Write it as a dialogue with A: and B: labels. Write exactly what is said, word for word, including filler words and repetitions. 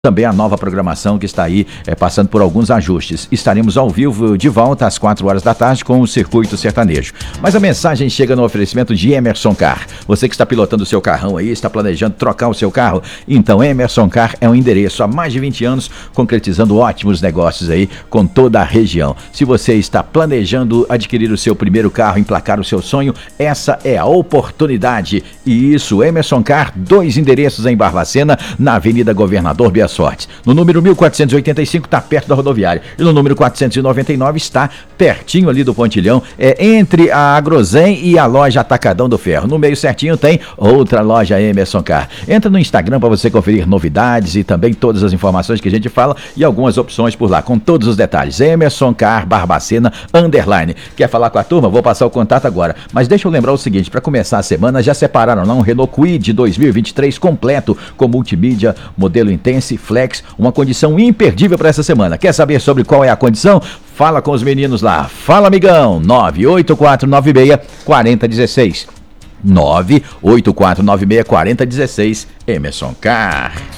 A: Também a nova programação que está aí é, passando por alguns ajustes. Estaremos ao vivo de volta às quatro horas da tarde com o Circuito Sertanejo. Mas a mensagem chega no oferecimento de Emerson Car. Você que está pilotando o seu carrão aí, está planejando trocar o seu carro? Então Emerson Car é um endereço há mais de vinte anos, concretizando ótimos negócios aí com toda a região. Se você está planejando adquirir o seu primeiro carro, emplacar o seu sonho, essa é a oportunidade. E isso, Emerson Car, dois endereços em Barbacena, na Avenida Governador Bia Sorte. No número mil quatrocentos e oitenta e cinco está perto da rodoviária. E no número quatrocentos e noventa e nove está pertinho ali do Pontilhão, é entre a Agrozen e a loja Atacadão do Ferro. No meio certinho tem outra loja Emerson Car. Entra no Instagram para você conferir novidades e também todas as informações que a gente fala e algumas opções por lá, com todos os detalhes. Emerson Car Barbacena Underline. Quer falar com a turma? Vou passar o contato agora. Mas deixa eu lembrar o seguinte, para começar a semana, já separaram lá um Renault Kwid dois mil e vinte e três completo, com multimídia, modelo Intense, Flex, uma condição imperdível para essa semana. Quer saber sobre qual é a condição? Fala com os meninos lá. Fala, amigão. nove oito quatro nove seis quatro zero um seis. nove oito quatro nove seis quatro zero um seis. Emerson Car.